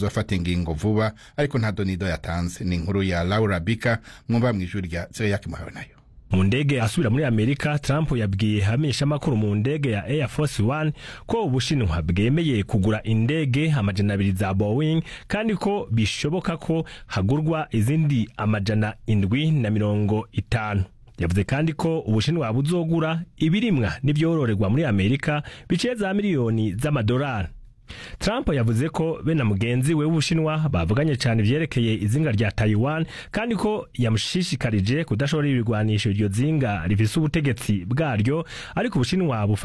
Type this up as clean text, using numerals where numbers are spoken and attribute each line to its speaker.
Speaker 1: azofata ingingo vuba ariko nta donido yatanze. Ni inkuru ya Laura Bika mwumva mw'ijuru rya Zeyaki Muhawe nayo.
Speaker 2: Mu ndege asubira muri Amerika, Trump yabwiye hamisha makuru mu ndege ya Air Force One ko Ubushinwa bwemeye kugura indege 200 za Boeing kandi ko bishoboka ko hagurwa izindi 750. Yavuze kandi ko Ubushinwa buzogura ibirimwa n'ivyororerwa muri Amerika biciye za miliyoni z'amadolari. Trump yavuze ko bena mugenzi we w'Ubushinwa bavuganye cyane vyerekeye izinga rya Taiwan kandi ko yamushishikarije kudashora ibigwanisho iryo zinga rifise ubutegetsi bwaryo, ariko Ubushinwa